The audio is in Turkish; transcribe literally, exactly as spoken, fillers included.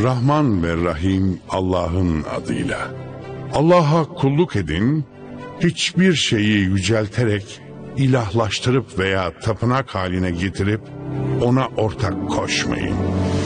Rahman ve Rahim Allah'ın adıyla. Allah'a kulluk edin, hiçbir şeyi yücelterek, ilahlaştırıp veya tapınak haline getirip ona ortak koşmayın.